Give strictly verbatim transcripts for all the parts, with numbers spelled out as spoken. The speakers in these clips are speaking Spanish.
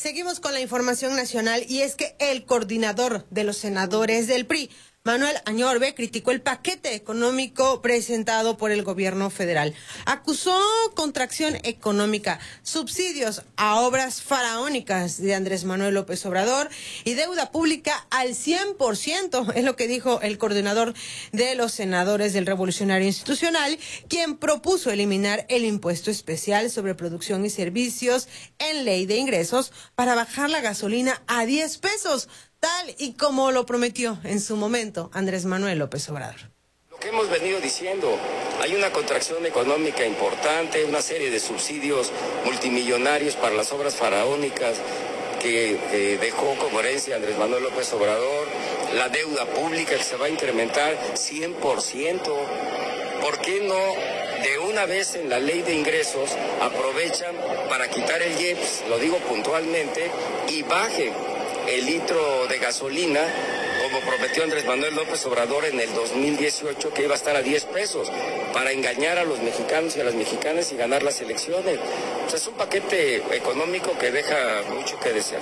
Seguimos con la información nacional y es que el coordinador de los senadores del P R I, Manuel Añorbe, criticó el paquete económico presentado por el gobierno federal. Acusó contracción económica, subsidios a obras faraónicas de Andrés Manuel López Obrador y deuda pública al cien por ciento, es lo que dijo el coordinador de los senadores del Revolucionario Institucional, quien propuso eliminar el impuesto especial sobre producción y servicios en ley de ingresos para bajar la gasolina a diez pesos. Tal y como lo prometió en su momento Andrés Manuel López Obrador. Lo que hemos venido diciendo, hay una contracción económica importante, una serie de subsidios multimillonarios para las obras faraónicas que eh, dejó como herencia Andrés Manuel López Obrador, la deuda pública que se va a incrementar cien por ciento. ¿Por qué no de una vez en la ley de ingresos aprovechan para quitar el I E P S, lo digo puntualmente, y bajen el litro de gasolina, como prometió Andrés Manuel López Obrador en el dos mil dieciocho, que iba a estar a diez pesos, para engañar a los mexicanos y a las mexicanas y ganar las elecciones? O sea, es un paquete económico que deja mucho que desear.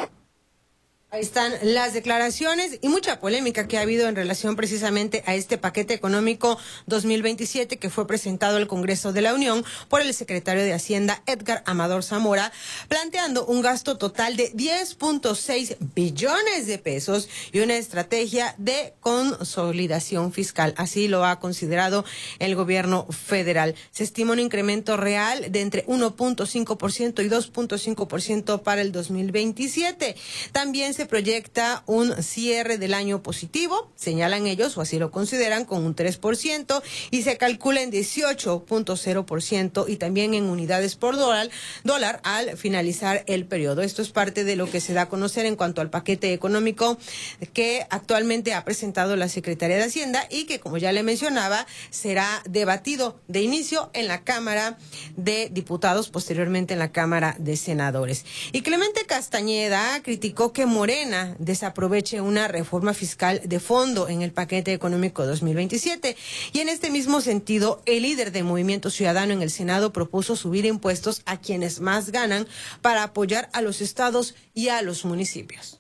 Ahí están las declaraciones y mucha polémica que ha habido en relación precisamente a este paquete económico dos mil veintisiete que fue presentado al Congreso de la Unión por el secretario de Hacienda, Edgar Amador Zamora, planteando un gasto total de diez punto seis billones de pesos y una estrategia de consolidación fiscal. Así lo ha considerado el gobierno federal. Se estima un incremento real de entre uno punto cinco por ciento y dos punto cinco por ciento para el dos mil veintisiete. También se proyecta un cierre del año positivo, señalan ellos, o así lo consideran, con un tres por ciento, y se calcula en dieciocho punto cero por ciento y también en unidades por dólar, dólar al finalizar el periodo. Esto es parte de lo que se da a conocer en cuanto al paquete económico que actualmente ha presentado la Secretaría de Hacienda y que, como ya le mencionaba, será debatido de inicio en la Cámara de Diputados, posteriormente en la Cámara de Senadores. Y Clemente Castañeda criticó que Morena desaproveche una reforma fiscal de fondo en el paquete económico dos mil veintisiete. Y en este mismo sentido, el líder del Movimiento Ciudadano en el Senado propuso subir impuestos a quienes más ganan para apoyar a los estados y a los municipios.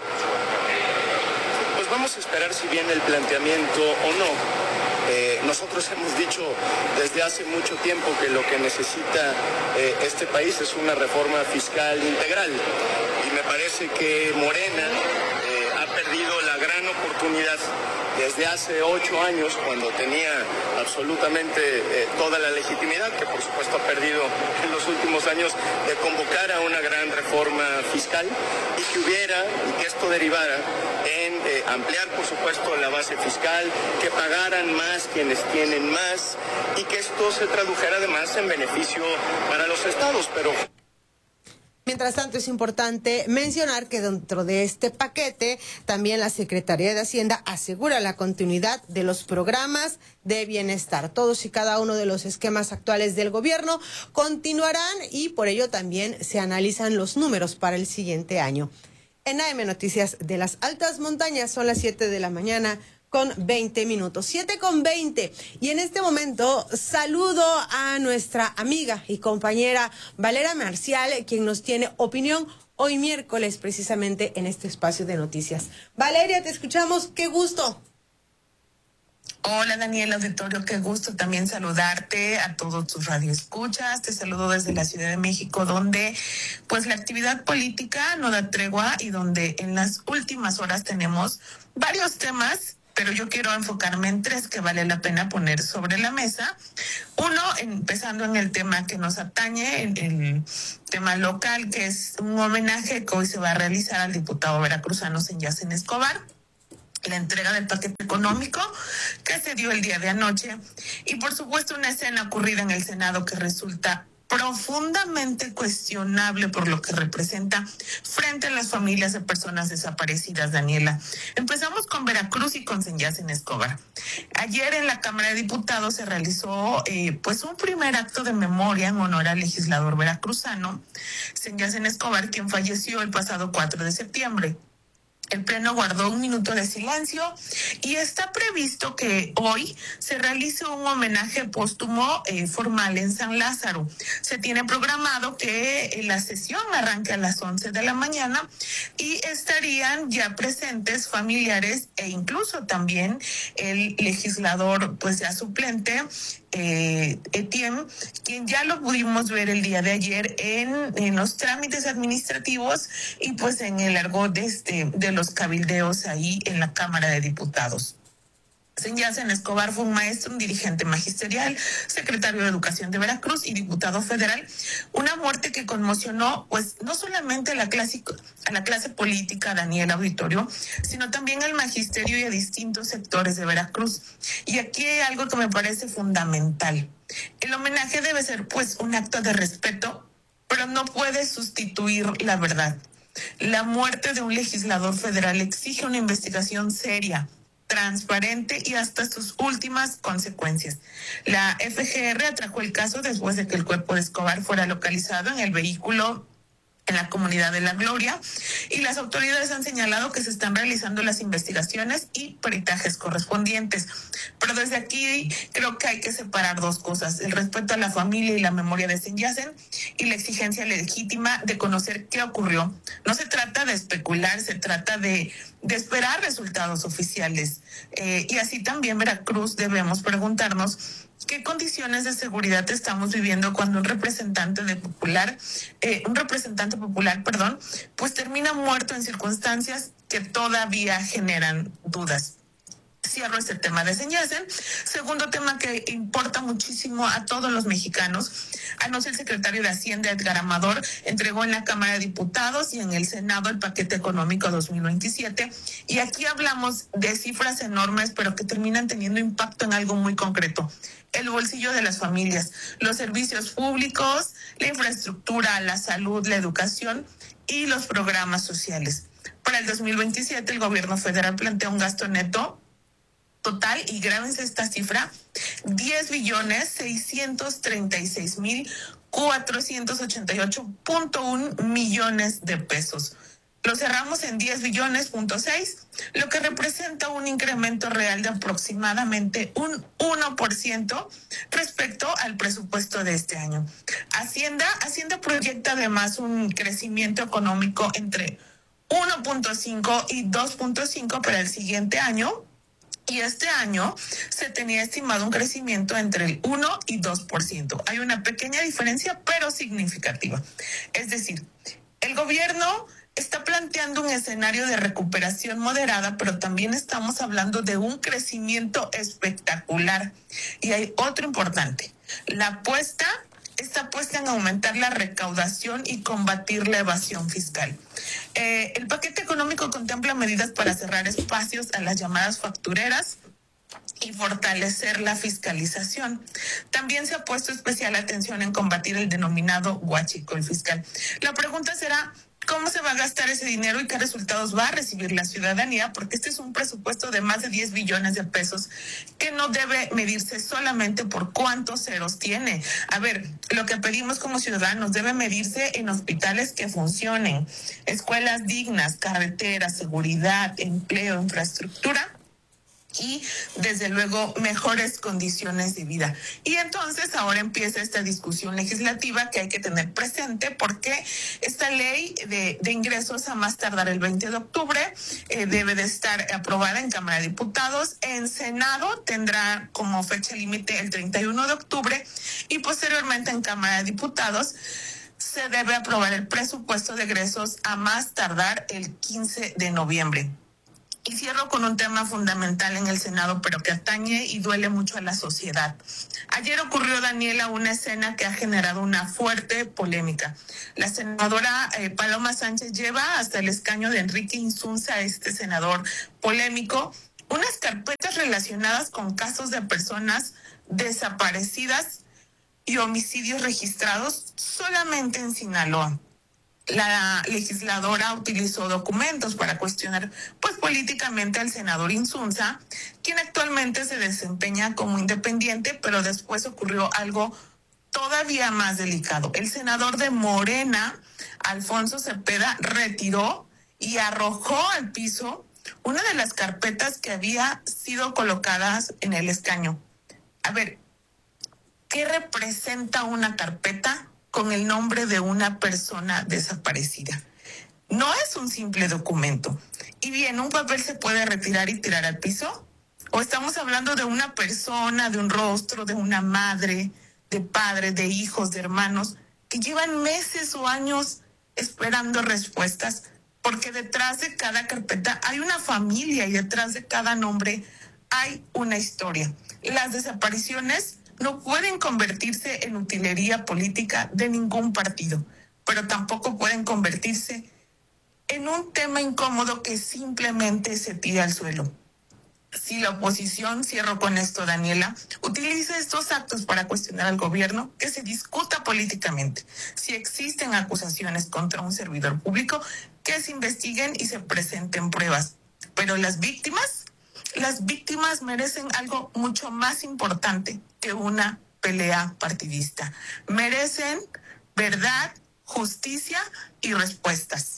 Pues vamos a esperar si viene el planteamiento o no. Eh, nosotros hemos dicho desde hace mucho tiempo que lo que necesita eh, este país es una reforma fiscal integral. Y me parece que Morena eh, ha perdido la gran oportunidad desde hace ocho años, cuando tenía absolutamente eh, toda la legitimidad, que por supuesto ha perdido en los últimos años, de convocar a una gran reforma fiscal y que hubiera, y que esto derivara en eh, ampliar por supuesto la base fiscal, que pagaran más quienes tienen más y que esto se tradujera además en beneficio para los estados, pero... Mientras tanto, es importante mencionar que dentro de este paquete también la Secretaría de Hacienda asegura la continuidad de los programas de bienestar. Todos y cada uno de los esquemas actuales del gobierno continuarán y por ello también se analizan los números para el siguiente año. En A M Noticias de las Altas Montañas son las siete de la mañana. Con veinte minutos, siete con veinte. Y en este momento saludo a nuestra amiga y compañera Valeria Marcial, quien nos tiene opinión hoy miércoles precisamente en este espacio de noticias. Valeria, te escuchamos, qué gusto. Hola Daniela Auditorio, qué gusto también saludarte, a todos tus radioescuchas. Te saludo desde la Ciudad de México, donde pues la actividad política no da tregua y donde en las últimas horas tenemos varios temas, pero yo quiero enfocarme en tres que vale la pena poner sobre la mesa. Uno, empezando en el tema que nos atañe, el, el tema local, que es un homenaje que hoy se va a realizar al diputado veracruzano Senyacen Escobar, la entrega del paquete económico que se dio el día de anoche, y por supuesto una escena ocurrida en el Senado que resulta profundamente cuestionable por lo que representa frente a las familias de personas desaparecidas, Daniela. Empezamos con Veracruz y con Senyacen Escobar. Ayer en la Cámara de Diputados se realizó eh, pues un primer acto de memoria en honor al legislador veracruzano Senyacen Escobar, quien falleció el pasado cuatro de septiembre. El Pleno guardó un minuto de silencio y está previsto que hoy se realice un homenaje póstumo eh, formal en San Lázaro. Se tiene programado que la sesión arranque a las once de la mañana y estarían ya presentes familiares e incluso también el legislador pues ya suplente, Eh, Etienne, quien ya lo pudimos ver el día de ayer en, en los trámites administrativos y pues en el argot de, este, de los cabildeos ahí en la Cámara de Diputados. Senyacen Escobar fue un maestro, un dirigente magisterial, secretario de Educación de Veracruz y diputado federal. Una muerte que conmocionó, pues, no solamente a la clase, a la clase política, Daniel Auditorio, sino también al magisterio y a distintos sectores de Veracruz. Y aquí hay algo que me parece fundamental. El homenaje debe ser, pues, un acto de respeto, pero no puede sustituir la verdad. La muerte de un legislador federal exige una investigación seria, transparente y hasta sus últimas consecuencias. La F G R atrajo el caso después de que el cuerpo de Escobar fuera localizado en el vehículo en la comunidad de La Gloria y las autoridades han señalado que se están realizando las investigaciones y peritajes correspondientes. Pero desde aquí creo que hay que separar dos cosas: el respeto a la familia y la memoria de Senyacen y la exigencia legítima de conocer qué ocurrió. No se trata de especular, se trata de, de esperar resultados oficiales. Eh, y así también Veracruz debemos preguntarnos ¿qué condiciones de seguridad estamos viviendo cuando un representante de popular, eh, un representante popular, perdón, pues termina muerto en circunstancias que todavía generan dudas? Cierro este tema de Senyacen. Segundo tema que importa muchísimo a todos los mexicanos. Anoche el secretario de Hacienda, Edgar Amador, entregó en la Cámara de Diputados y en el Senado el paquete económico dos mil veintisiete. Y aquí hablamos de cifras enormes, pero que terminan teniendo impacto en algo muy concreto: el bolsillo de las familias, los servicios públicos, la infraestructura, la salud, la educación y los programas sociales. Para el dos mil veintisiete el gobierno federal plantea un gasto neto total, y grábense esta cifra, diez billones seiscientos treinta y seis mil cuatrocientos ochenta y ocho punto uno millones de pesos. Lo cerramos en diez billones punto seis, lo que representa un incremento real de aproximadamente un uno por ciento respecto al presupuesto de este año. Hacienda, Hacienda proyecta además un crecimiento económico entre uno punto cinco y dos punto cinco para el siguiente año. Y este año se tenía estimado un crecimiento entre el uno y dos por ciento. Hay una pequeña diferencia, pero significativa. Es decir, el gobierno está planteando un escenario de recuperación moderada, pero también estamos hablando de un crecimiento espectacular. Y hay otro importante: la apuesta está puesta en aumentar la recaudación y combatir la evasión fiscal. Eh, el paquete económico contempla medidas para cerrar espacios a las llamadas factureras y fortalecer la fiscalización. También se ha puesto especial atención en combatir el denominado huachicol fiscal. La pregunta será: ¿cómo se va a gastar ese dinero y qué resultados va a recibir la ciudadanía? Porque este es un presupuesto de más de diez billones de pesos que no debe medirse solamente por cuántos ceros tiene. A ver, lo que pedimos como ciudadanos debe medirse en hospitales que funcionen, escuelas dignas, carreteras, seguridad, empleo, infraestructura y desde luego mejores condiciones de vida. Y entonces ahora empieza esta discusión legislativa que hay que tener presente, porque esta ley de, de ingresos a más tardar el veinte de octubre eh, debe de estar aprobada en Cámara de Diputados. En Senado tendrá como fecha límite el treinta y uno de octubre y posteriormente en Cámara de Diputados se debe aprobar el presupuesto de egresos a más tardar el quince de noviembre. Y cierro con un tema fundamental en el Senado, pero que atañe y duele mucho a la sociedad. Ayer ocurrió, Daniela, una escena que ha generado una fuerte polémica. La senadora eh, Paloma Sánchez lleva hasta el escaño de Enrique Insunza, este senador polémico, unas carpetas relacionadas con casos de personas desaparecidas y homicidios registrados solamente en Sinaloa. La legisladora utilizó documentos para cuestionar pues políticamente al senador Insunza, quien actualmente se desempeña como independiente, pero después ocurrió algo todavía más delicado. El senador de Morena, Alfonso Cepeda, retiró y arrojó al piso una de las carpetas que había sido colocadas en el escaño. A ver, ¿qué representa una carpeta con el nombre de una persona desaparecida? No es un simple documento. Y bien, ¿un papel se puede retirar y tirar al piso? ¿O estamos hablando de una persona, de un rostro, de una madre, de padres, de hijos, de hermanos, que llevan meses o años esperando respuestas? Porque detrás de cada carpeta hay una familia y detrás de cada nombre hay una historia. Las desapariciones no pueden convertirse en utilería política de ningún partido, pero tampoco pueden convertirse en un tema incómodo que simplemente se tira al suelo. Si la oposición, cierro con esto, Daniela, utiliza estos actos para cuestionar al gobierno, que se discuta políticamente. Si existen acusaciones contra un servidor público, que se investiguen y se presenten pruebas. Pero las víctimas, las víctimas merecen algo mucho más importante que una pelea partidista. Merecen verdad, justicia y respuestas.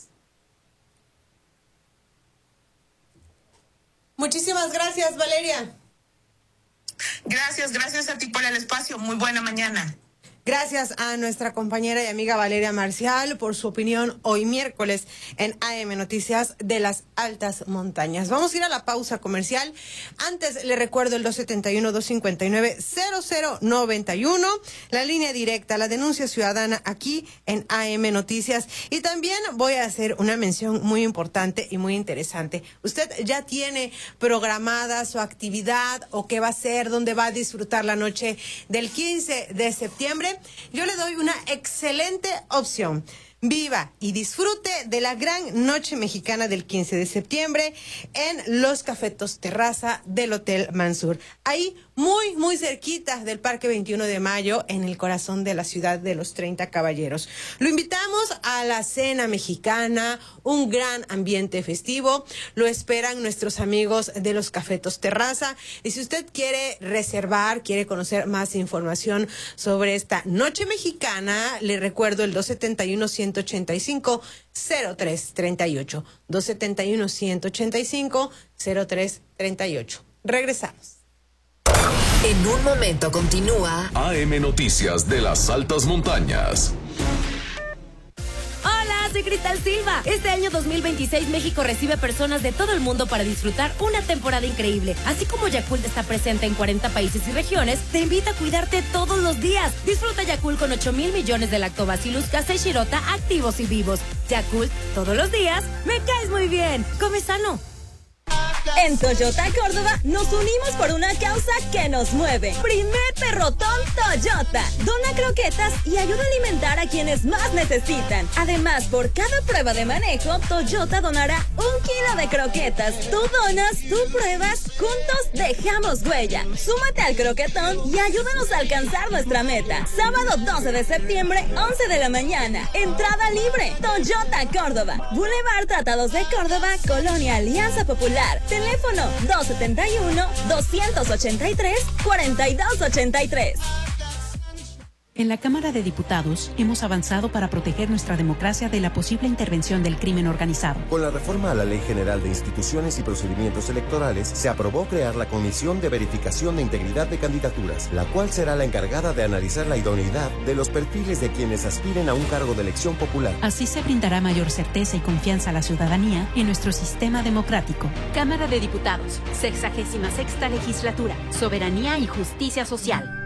Muchísimas gracias, Valeria. Gracias, gracias a ti por el espacio. Muy buena mañana. Gracias a nuestra compañera y amiga Valeria Marcial por su opinión hoy miércoles en A M Noticias de las Altas Montañas. Vamos a ir a la pausa comercial. Antes le recuerdo el dos siete uno, dos cinco nueve, cero cero nueve uno, la línea directa, la denuncia ciudadana aquí en A M Noticias. Y también voy a hacer una mención muy importante y muy interesante. Usted ya tiene programada su actividad o qué va a hacer, dónde va a disfrutar la noche del quince de septiembre. Yo le doy una excelente opción. Viva y disfrute de la gran noche mexicana del quince de septiembre en Los Cafetos Terraza del Hotel Mansur. Ahí, muy, muy cerquita del Parque veintiuno de mayo, en el corazón de la ciudad de los treinta Caballeros. Lo invitamos a la cena mexicana, un gran ambiente festivo. Lo esperan nuestros amigos de Los Cafetos Terraza. Y si usted quiere reservar, quiere conocer más información sobre esta noche mexicana, le recuerdo el dos siete uno, ciento ochenta y cinco, cero tres treinta y ocho. dos siete uno, ciento ochenta y cinco, cero tres treinta y ocho. Regresamos. En un momento continúa A M Noticias de las Altas Montañas. Hola, soy Cristal Silva. Este año dos mil veintiséis México recibe personas de todo el mundo para disfrutar una temporada increíble. Así como Yakult está presente en cuarenta países y regiones, te invita a cuidarte todos los días. Disfruta Yakult con ocho mil millones de Lactobacillus casei shirota activos y vivos. Yakult, todos los días, me caes muy bien. Come sano. En Toyota Córdoba nos unimos por una causa que nos mueve. Primer Perrotón Toyota. Dona croquetas y ayuda a alimentar a quienes más necesitan. Además, por cada prueba de manejo, Toyota donará un kilo de croquetas. Tú donas, tú pruebas, juntos dejamos huella. Súmate al croquetón y ayúdanos a alcanzar nuestra meta. Sábado doce de septiembre, once de la mañana. Entrada libre. Toyota Córdoba. Boulevard Tratados de Córdoba, Colonia Alianza Popular. Teléfono dos siete uno, dos ocho tres, cuatro dos ocho tres. En la Cámara de Diputados hemos avanzado para proteger nuestra democracia de la posible intervención del crimen organizado. Con la reforma a la Ley General de Instituciones y Procedimientos Electorales, se aprobó crear la Comisión de Verificación de Integridad de Candidaturas, la cual será la encargada de analizar la idoneidad de los perfiles de quienes aspiren a un cargo de elección popular. Así se brindará mayor certeza y confianza a la ciudadanía en nuestro sistema democrático. Cámara de Diputados, sexagésima sexta legislatura, Soberanía y Justicia Social.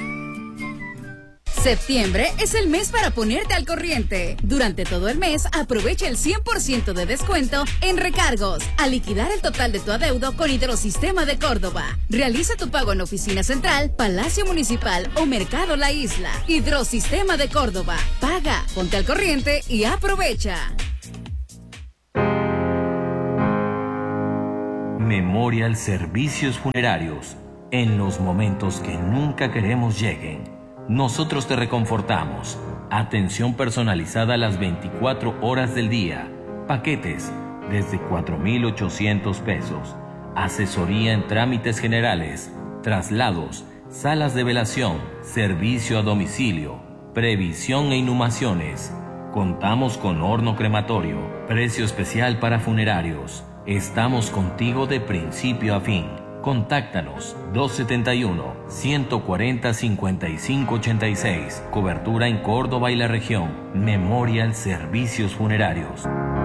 Septiembre es el mes para ponerte al corriente. Durante todo el mes, aprovecha el cien por ciento de descuento en recargos, a liquidar el total de tu adeudo con Hidrosistema de Córdoba. Realiza tu pago en Oficina Central, Palacio Municipal o Mercado La Isla. Hidrosistema de Córdoba. Paga, ponte al corriente y aprovecha. Memorial Servicios Funerarios. En los momentos que nunca queremos lleguen, nosotros te reconfortamos. Atención personalizada a las veinticuatro horas del día. Paquetes desde cuatro mil ochocientos pesos. Asesoría en trámites generales, traslados, salas de velación, servicio a domicilio, previsión e inhumaciones. Contamos con horno crematorio, precio especial para funerarios. Estamos contigo de principio a fin. Contáctanos dos siete uno, uno cuatro cero, cinco cinco ocho seis. Cobertura en Córdoba y la región. Memorial Servicios Funerarios.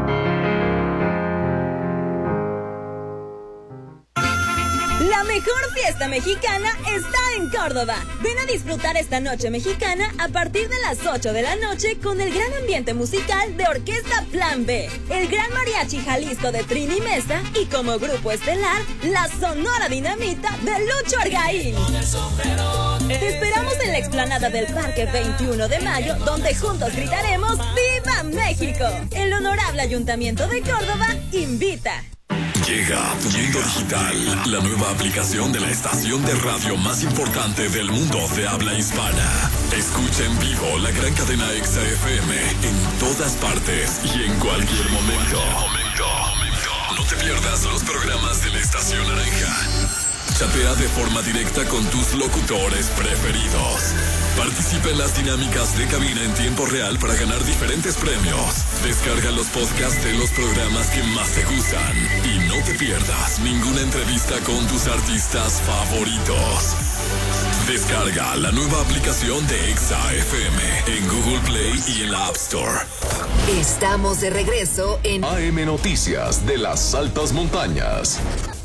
La mejor fiesta mexicana está en Córdoba. Ven a disfrutar esta noche mexicana a partir de las ocho de la noche con el gran ambiente musical de Orquesta Plan B, el Gran Mariachi Jalisco de Trini Mesa y como grupo estelar, la Sonora Dinamita de Lucho Argaín. Te esperamos en la explanada del Parque veintiuno de mayo, donde juntos gritaremos ¡Viva México! El honorable Ayuntamiento de Córdoba invita. Llega Mundo Digital, la nueva aplicación de la estación de radio más importante del mundo de habla hispana. Escucha en vivo la gran cadena Exa F M en todas partes y en cualquier momento. No te pierdas los programas de la estación naranja. Chatea de forma directa con tus locutores preferidos. Participa en las dinámicas de cabina en tiempo real para ganar diferentes premios. Descarga los podcasts de los programas que más te gustan. Y no te pierdas ninguna entrevista con tus artistas favoritos. Descarga la nueva aplicación de Exa F M en Google Play y en la App Store. Estamos de regreso en A M Noticias de las Altas Montañas.